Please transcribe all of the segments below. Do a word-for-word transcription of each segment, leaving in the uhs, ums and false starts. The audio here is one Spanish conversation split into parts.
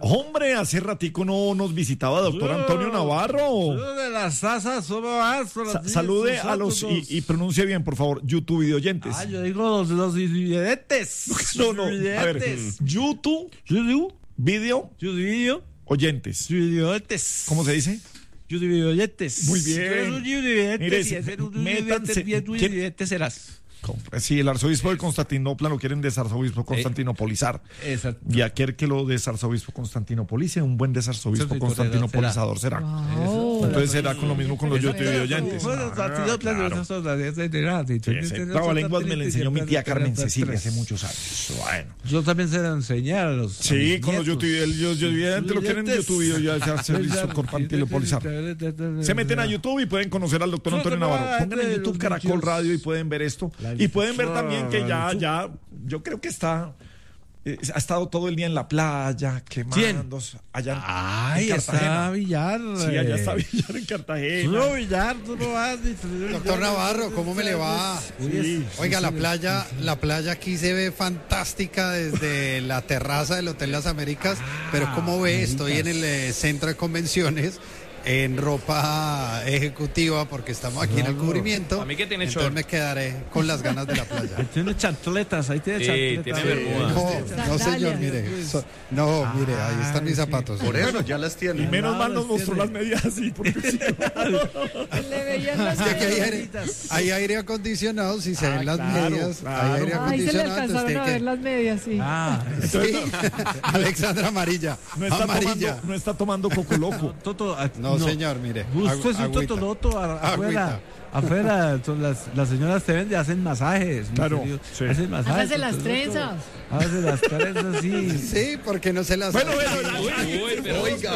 Hombre, hace ratico no nos visitaba doctor Antonio Navarro. De las asas, Sa salude a los y, y pronuncie bien, por favor, YouTube video oyentes. Ah, yo digo los, los videntes. No, no, a ver, YouTube video video oyentes. Videoyentes. ¿Cómo se dice? Videoyentes. Muy bien. Métanse. Videoyentes serás. Sí, el arzobispo de Constantinopla lo quieren desarzobispo constantinopolizar. Exacto. Y aquel que lo desarzobispo constantinopolice, un buen desarzobispo constantinopolizador será. Wow. Entonces será con lo mismo con los YouTube oyentes. La lengua me la enseñó mi tía Carmen Cecilia hace muchos años. Bueno. Yo también se la enseñé a los. Sí, con los YouTube oyentes lo quieren YouTube constantinopolizar. Se meten a YouTube y pueden conocer al doctor Antonio Navarro. Pongan en YouTube Caracol Radio y pueden ver esto. Y pueden ver también que ya, ya, yo creo que está, eh, ha estado todo el día en la playa, quemándose. Allá Ay, en Cartagena. Está Villar. Sí, allá está Villar en Cartagena. No, Villar, tú no vas. Doctor Navarro, ¿cómo me le va? Sí, Oiga, sí, la sí. playa, la playa aquí se ve fantástica desde la terraza del Hotel Las Américas, pero como ve, estoy en el eh, centro de convenciones. En ropa ejecutiva porque estamos aquí en el cubrimiento. A mí que tiene entonces short. me quedaré con las ganas de la playa. Tiene chantletas, ahí tiene Sí, chantletas. tiene bermuda. No, no señor, mire. So- no, mire, ahí están mis zapatos. Por eso ya las Y tiene. menos No, mal nos los mostró tiene. las medias así, porque sí. Le veían las Es que aquí hay aire, medias. hay aire acondicionado, si se Ah, ven las claro, medias, claro. hay aire Ay, se le acondicionado. alcanzaron a entonces ver tiene las medias, sí. Ah, que- Sí. Alexandra Amarilla. No está, Amarilla. tomando, no está tomando coco loco. Toto, ah, No, señor, mire. Usted es un agüita. totoloto a- afuera. Agüita. Afuera, son las, las señoras te ven y hacen masajes. mi Claro, querido. sí. Hacen masajes. Hágase las totoloto. trenzas. Hágase las trenzas, sí. Sí, porque no se las. Bueno, bueno, Uy, pero Oiga,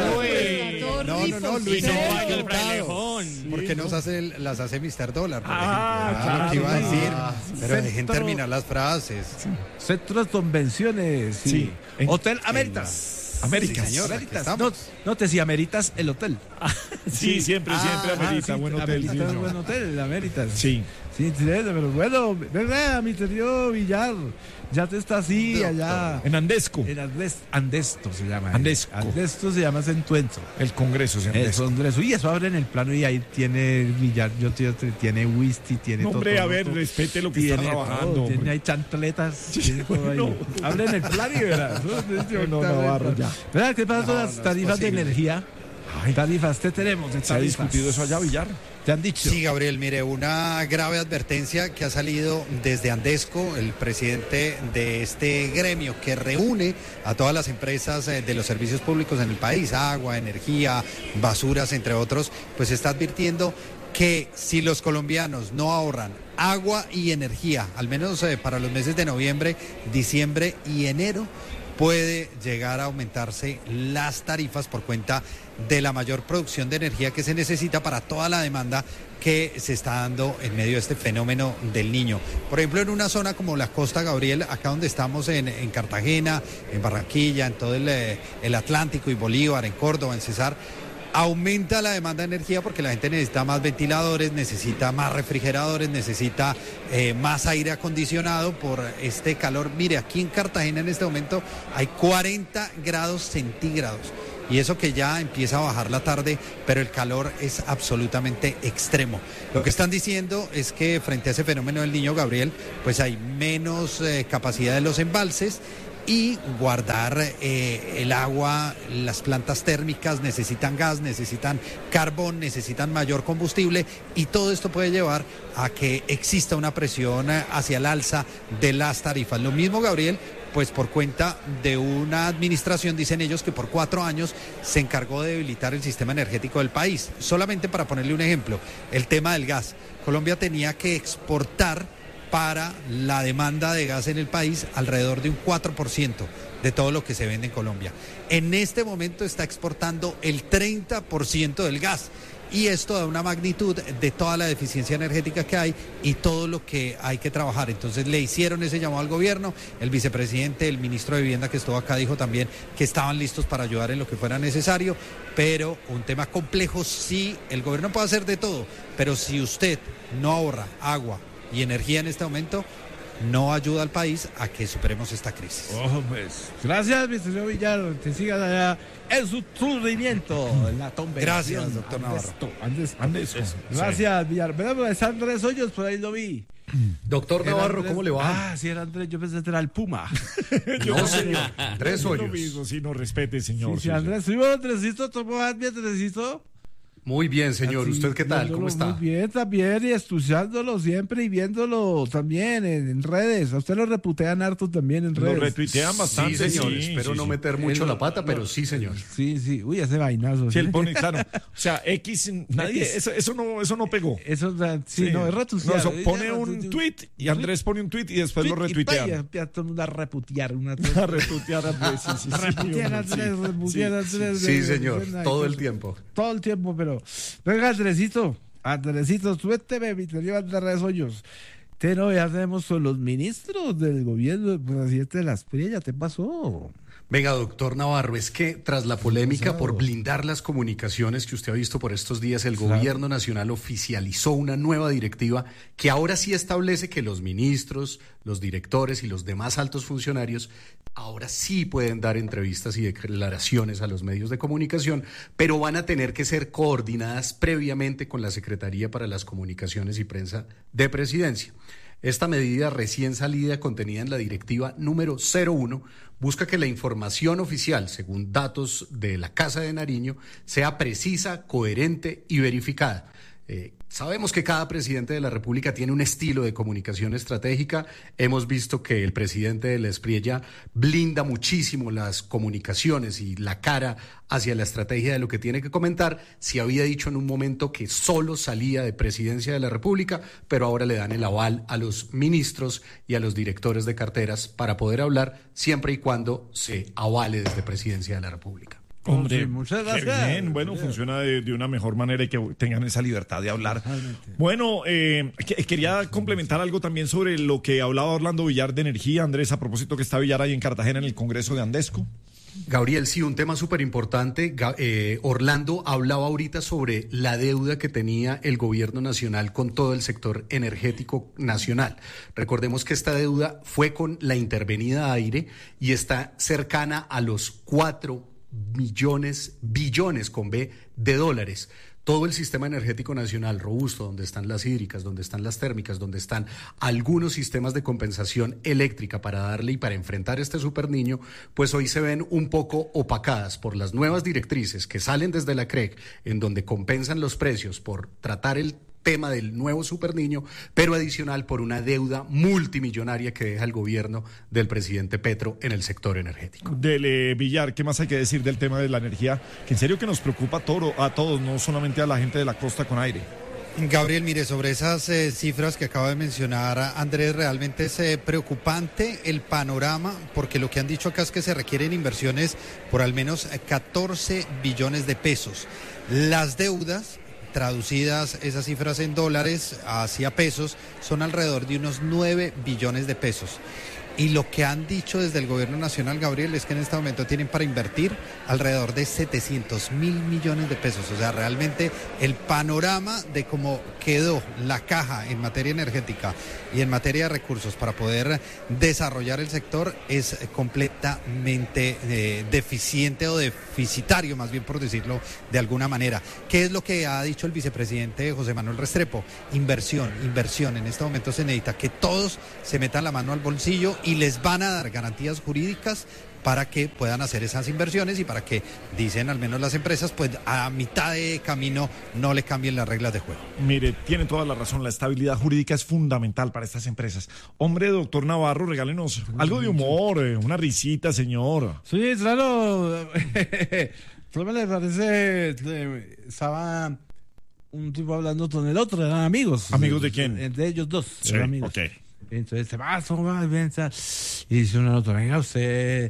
Todo No, no, no, rifos, Luis sí. Enrique el Hurtado. frailejón. Porque nos hace, el- las hace mister Dólar, por Ah, ejemplo. claro. Lo que iba a decir. Pero dejen Centro- terminar las frases. Centros de convenciones. Sí. Sí. En- Hotel Améritas. Américas. Sí, señor, aquí Améritas. estamos. No, no te decía Améritas el hotel. Sí, siempre, siempre Ah, amerita sí, buen hotel. sí, Améritas, señor. buen hotel, Améritas. Sí. Sí, sí, pero bueno, verdad, mi querido Villar, ya te está así Doctor. allá. En Andesco, En Andes- Andesto se llama. Andesco. Andesto se llama ese encuentro. el Congreso. se El Andesco. Congreso. Y eso abre en el plano y ahí tiene Villar, yo tío, tiene whisky, tiene No, todo. hombre, a todo, ver, todo. respete lo que Tiene está todo, trabajando. tiene hombre. ahí chantletas. tiene todo ahí. no. Abre en el plano y verás. No, Navarro, ya. ¿Verdad? ¿Qué pasa con No, las no es tarifas de posible. energía? Tarifas, ¿qué tenemos? de ¿Se ha tarifas? discutido eso allá, Villar? ¿Te han dicho? Sí, Gabriel, mire, una grave advertencia que ha salido desde Andesco, el presidente de este gremio que reúne a todas las empresas eh, de los servicios públicos en el país, agua, energía, basuras, entre otros, pues está advirtiendo que si los colombianos no ahorran agua y energía, al menos eh, para los meses de noviembre, diciembre y enero, puede llegar a aumentarse las tarifas por cuenta de la mayor producción de energía que se necesita para toda la demanda que se está dando en medio de este fenómeno del Niño. Por ejemplo, en una zona como la Costa, Gabriel, acá donde estamos en, en Cartagena, en Barranquilla, en todo el, eh, el Atlántico y Bolívar, en Córdoba, en Cesar, aumenta la demanda de energía porque la gente necesita más ventiladores, necesita más refrigeradores, necesita eh, más aire acondicionado por este calor. Mire, aquí en Cartagena en este momento hay cuarenta grados centígrados. Y eso que ya empieza a bajar la tarde, pero el calor es absolutamente extremo. Lo que están diciendo es que frente a ese fenómeno del Niño, Gabriel, pues hay menos eh, capacidad de los embalses y guardar eh, el agua, las plantas térmicas necesitan gas, necesitan carbón, necesitan mayor combustible y todo esto puede llevar a que exista una presión hacia el alza de las tarifas. Lo mismo, Gabriel, pues por cuenta de una administración, dicen ellos, que por cuatro años se encargó de debilitar el sistema energético del país. Solamente para ponerle un ejemplo, el tema del gas. Colombia tenía que exportar para la demanda de gas en el país alrededor de un cuatro por ciento de todo lo que se vende en Colombia. En este momento está exportando el treinta por ciento del gas. Y esto da una magnitud de toda la deficiencia energética que hay y todo lo que hay que trabajar. Entonces le hicieron ese llamado al gobierno, el vicepresidente, el ministro de Vivienda que estuvo acá dijo también que estaban listos para ayudar en lo que fuera necesario, pero un tema complejo, sí, el gobierno puede hacer de todo, pero si usted no ahorra agua y energía en este momento, no ayuda al país a que superemos esta crisis. Oh, pues, gracias, mi señor Villar. Que sigan allá en su sufrimiento, en la tumba. Gracias, doctor Navarro. Andrés, Andrés, Andrés, gracias, Villar. Pero es Andrés Hoyos, por ahí lo vi. Doctor Navarro, Andrés, ¿cómo le va? Ah, sí, era Andrés, yo pensé que era el Puma. No, señor. Andrés Hoyos. Mismo, sí, no respete, señor. Sí, sí, Andrés, ¿sí, Andresito? ¿Cómo vas bien, Andresito? Muy bien, señor. ¿Usted qué tal? ¿Cómo está? Muy bien, también, y estudiándolo siempre y viéndolo también en, en redes. A usted lo reputean harto también en redes. Lo retuitean bastante. Sí, señor. Sí, Espero sí, no sí. meter mucho El- la pata, pero no, sí, señor. Sí, sí. Uy, ese vainazo. Sí, él pone, claro. O sea, X, nadie, X. eso, eso no, eso no pegó. Eso, o sea, sí, Sí. no, es retuitear. No, eso es pone retuitear, un tweet y Andrés pone un tweet y después lo tweet y retuitea. vaya, empieza todo el mundo a reputear. Una A retuitear a Andrés, sí, sí, sí, reputear a sí, Andrés, sí, reputear a Andrés. Sí, señor. Ay, Todo el pues, tiempo. Todo el tiempo, pero. Venga, Andresito. Andresito, suélteme, mi querido Andrés Hoyos. Te no, ya tenemos con los ministros del gobierno, el presidente de las P R I, ¿ya te pasó? Venga, doctor Navarro, es que tras la polémica por blindar las comunicaciones que usted ha visto por estos días, el Claro. gobierno nacional oficializó una nueva directiva que ahora sí establece que los ministros, los directores y los demás altos funcionarios ahora sí pueden dar entrevistas y declaraciones a los medios de comunicación, pero van a tener que ser coordinadas previamente con la Secretaría para las Comunicaciones y Prensa de Presidencia. Esta medida recién salida, contenida en la directiva número cero uno, busca que la información oficial, según datos de la Casa de Nariño, sea precisa, coherente y verificada. Eh, sabemos que cada presidente de la República tiene un estilo de comunicación estratégica. Hemos visto que el presidente de la Espriella blinda muchísimo las comunicaciones y la cara hacia la estrategia de lo que tiene que comentar. Si había dicho en un momento que solo salía de presidencia de la República, pero ahora le dan el aval a los ministros y a los directores de carteras para poder hablar siempre y cuando se avale desde presidencia de la República. Hombre, Sí, muchas qué gracias. bien, bueno, funciona de, de una mejor manera y que tengan esa libertad de hablar. Totalmente. Bueno, eh, que- quería complementar algo también sobre lo que hablaba Orlando Villar de energía, Andrés, a propósito que está Villar ahí en Cartagena en el Congreso de Andesco. Gabriel, sí, un tema súper importante. Ga- eh, Orlando hablaba ahorita sobre la deuda que tenía el gobierno nacional con todo el sector energético nacional. Recordemos que esta deuda fue con la intervenida aire y está cercana a los cuatro millones, billones con B de dólares. Todo el sistema energético nacional robusto, donde están las hídricas, donde están las térmicas, donde están algunos sistemas de compensación eléctrica para darle y para enfrentar este superniño, pues hoy se ven un poco opacadas por las nuevas directrices que salen desde la C R E C, en donde compensan los precios por tratar el tema del nuevo superniño, pero adicional por una deuda multimillonaria que deja el gobierno del presidente Petro en el sector energético. Del eh, Villar, ¿qué más hay que decir del tema de la energía? Que en serio que nos preocupa a, todo, a todos, no solamente a la gente de la costa con aire. Gabriel, mire, sobre esas eh, cifras que acaba de mencionar Andrés, realmente es eh, preocupante el panorama, porque lo que han dicho acá es que se requieren inversiones por al menos eh, catorce billones de pesos. Las deudas, traducidas esas cifras en dólares hacia pesos, son alrededor de unos nueve billones de pesos. Y lo que han dicho desde el gobierno nacional, Gabriel, es que en este momento tienen para invertir alrededor de setecientos mil millones de pesos. O sea, realmente el panorama de cómo quedó la caja en materia energética y en materia de recursos para poder desarrollar el sector es completamente eh, deficiente o deficitario, más bien por decirlo de alguna manera. ¿Qué es lo que ha dicho el vicepresidente José Manuel Restrepo? Inversión, inversión. En este momento se necesita que todos se metan la mano al bolsillo y les van a dar garantías jurídicas para que puedan hacer esas inversiones y para que, dicen al menos las empresas, pues a mitad de camino no le cambien las reglas de juego. Mire, tiene toda la razón, la estabilidad jurídica es fundamental para estas empresas. Hombre, doctor Navarro, regálenos algo de humor, eh, una risita, señor. Sí, claro. ¿Cómo le parece? Eh, Estaba un tipo hablando con el otro, eran amigos. ¿Amigos de quién? De ellos dos, Sí, eran amigos. ok. Entonces se va, va, ven, sal. Y dice uno al otro, venga usted,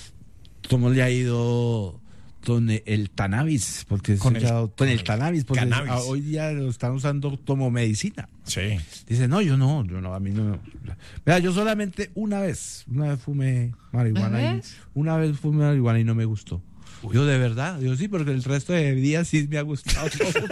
¿cómo le ha ido con el cannabis? Porque Con con, el- el, con el cannabis, porque cannabis. a- hoy día lo están usando como medicina. Sí. Dice, no, yo no, yo no, a mí no. Mira, yo solamente una vez, una vez fumé marihuana y, ¿Ves? una vez fumé marihuana y no me gustó. Yo de verdad, yo sí, porque el resto de días sí me ha gustado todo.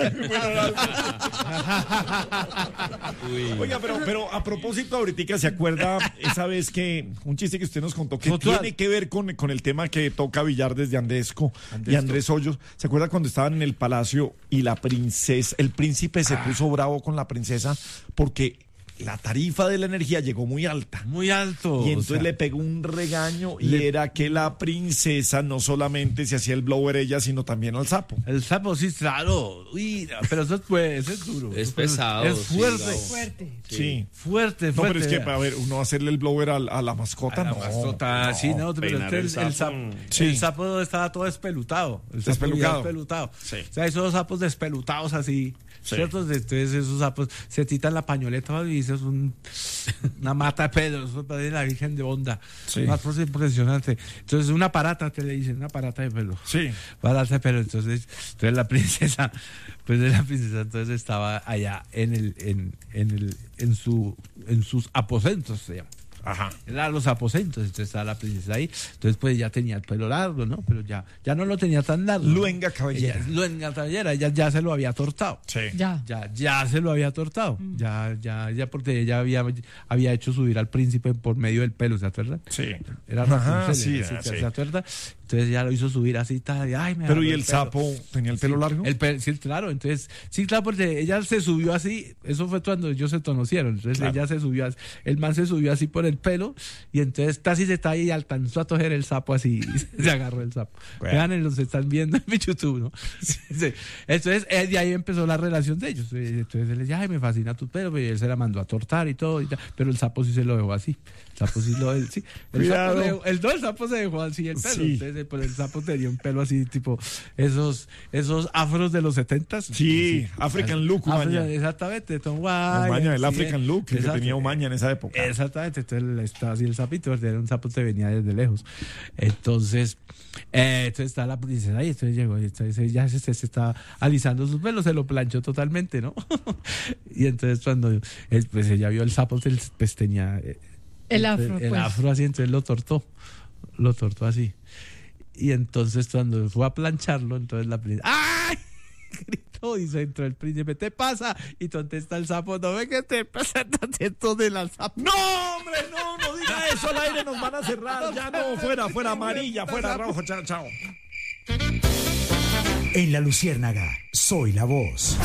Oiga, pero, pero a propósito, ahorita se acuerda esa vez que un chiste que usted nos contó que Total. tiene que ver con, con el tema que toca Villar desde Andesco, Andesco. y Andrés Hoyos. ¿Se acuerda cuando estaban en el palacio y la princesa, el príncipe se puso bravo con la princesa porque la tarifa de la energía llegó muy alta? Muy alto. Y entonces o sea, le pegó un regaño y le- era que la princesa no solamente se hacía el blower ella, sino también al sapo. el sapo sí, claro. Uy, no, pero eso es, pues, es duro. Es Eso pesado, Es sí, fuerte. Gabo. Fuerte. Sí. Fuerte, No, fuerte. pero es que, vea. a ver, uno hacerle el blower a, a la mascota, A la no. mascota, sí, no, pero peinar el, el el sapo. sapo, Sí. el sapo estaba todo espelutado. El sapo Despelucado. ya espelutado. Sí. O sea, esos sapos despelutados así, Sí. ¿cierto? Entonces esos sapos se titan la pañoleta y eso es un, una mata de pelos, eso parece la Virgen de Onda. Sí. Una cosa impresionante. Entonces una parata, te le dicen, una parata de pelo. Sí. Parata de pelo. Entonces, entonces la princesa, pues la princesa entonces estaba allá en el, en, en el, en su, en sus aposentos, se llama. Ajá. Eran los aposentos, entonces estaba la princesa ahí, entonces pues ya tenía el pelo largo, ¿no? Pero ya, ya no lo tenía tan largo. Luenga cabellera. Ella- luenga cabellera, ella ya se lo había tortado. Sí. Ya. Ya, ya se lo había tortado. Ya, ya, ya, porque ella había, había hecho subir al príncipe por medio del pelo, ¿se acuerdan? Sí. Era Ajá, Rapunzel, sí, ¿se- ah, sí. ¿se acuerda? Entonces ya lo hizo subir así, tal, y, ay, me Pero agarró ¿y el pelo. sapo tenía el pelo largo? El pe- sí, claro, entonces, sí, claro, porque ella se subió así, eso fue cuando ellos se conocieron, entonces Claro. ella se subió, así, el man se subió así por el pelo, y entonces casi se está ahí y alcanzó a coger el sapo así, y se agarró el sapo. Bueno. Vean, los están viendo en mi YouTube, ¿no? Sí. Entonces, eh, de ahí empezó la relación de ellos, Eh, entonces él le decía, ay, me fascina tu pelo, y él se la mandó a tortar y todo, y tal, pero el sapo sí se lo dejó así, el sapo sí lo dejó, sí, el Cuidado. sapo, se dejó- el, no, el sapo se dejó así el pelo, Sí. entonces, eh, pero el sapo tenía un pelo así, tipo, esos, esos afros de los setentas. Sí, African look, Afro- Umaña. Exactamente, Tom White. Umaña, el sí, African look, el que exacto. tenía Umaña en esa época. Exactamente, entonces le estaba así el sapito, porque era un sapo que venía desde lejos. Entonces, eh, entonces está la princesa ahí, entonces llegó, y entonces ya se, se, se estaba alisando sus pelos, se lo planchó totalmente, ¿no? Y entonces cuando él, pues ella vio el sapo, él, pues tenía eh, El afro, el pues. afro así, entonces lo tortó, lo tortó así. Y entonces cuando fue a plancharlo, entonces la princesa, ¡ay! Gritó y se entró el príncipe, ¿te pasa? Y contesta el sapo, no ve que te pasa, esto de la sapo. No, hombre, no, no diga eso al aire, nos van a cerrar. Ya no, fuera, fuera amarilla, fuera rojo, chao, chao. En La Luciérnaga, soy la voz.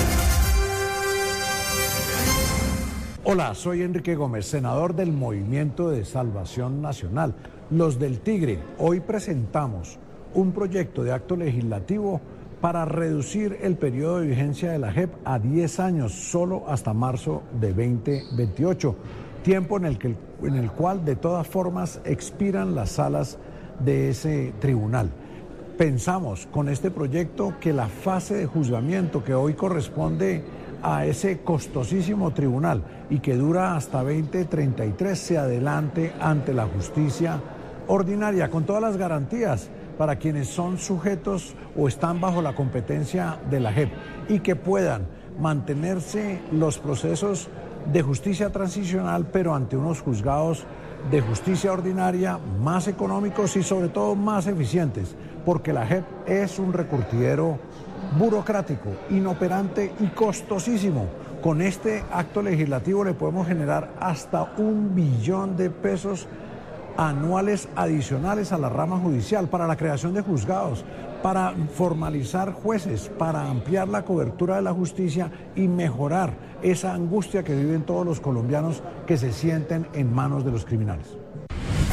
Hola, soy Enrique Gómez, senador del Movimiento de Salvación Nacional, los del Tigre. Hoy presentamos un proyecto de acto legislativo para reducir el periodo de vigencia de la J E P a diez años, solo hasta marzo de veinte veintiocho, tiempo en el, que, en el cual de todas formas expiran las salas de ese tribunal. Pensamos con este proyecto que la fase de juzgamiento que hoy corresponde a ese costosísimo tribunal y que dura hasta veinte treinta y tres se adelante ante la justicia ordinaria con todas las garantías para quienes son sujetos o están bajo la competencia de la J E P y que puedan mantenerse los procesos de justicia transicional, pero ante unos juzgados de justicia ordinaria más económicos y sobre todo más eficientes, porque la J E P es un recurtidero burocrático, inoperante y costosísimo. Con este acto legislativo le podemos generar hasta un billón de pesos anuales adicionales a la rama judicial para la creación de juzgados, para formalizar jueces, para ampliar la cobertura de la justicia y mejorar esa angustia que viven todos los colombianos que se sienten en manos de los criminales.